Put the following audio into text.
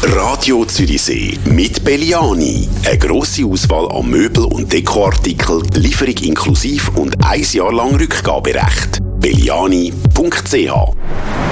Radio Zürichsee mit Belliani. Eine grosse Auswahl an Möbel- und Dekoartikeln, Lieferung inklusiv und 1 Jahr lang Rückgaberecht. belliani.ch